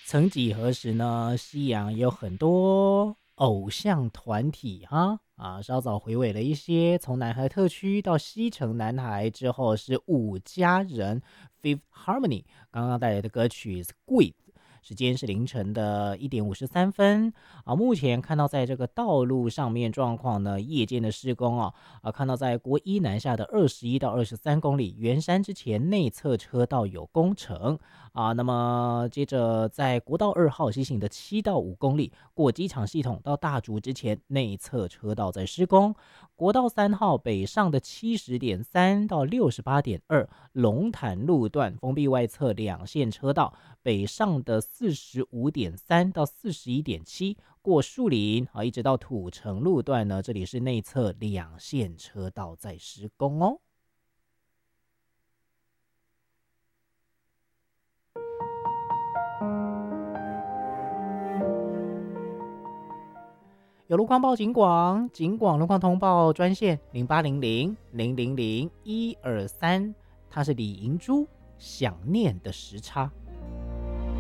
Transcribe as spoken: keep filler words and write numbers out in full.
曾几何时呢，西洋也有很多偶像团体哈啊，稍早回尾了一些，从南海特区到西城男孩之后是五家人 Fifth Harmony 刚刚带来的歌曲 Squid。时间是凌晨的一点五十三分啊。目前看到在这个道路上面状况呢，夜间的施工哦啊，看到在国一南下的二十一到二十三公里圆山之前内侧车道有工程啊。那么接着在国道二号西行的七到五公里过机场系统到大竹之前内侧车道在施工。国道三号北上的七十点三到六十八点二龙潭路段封闭外侧两线车道，北上的四十五点三到四十一点七过树林啊，一直到土城路段呢，这里是内侧两线车道在施工哦。有路况报警广，警广路况通报专线零八零零零零零一二三，它是李银珠想念的时差。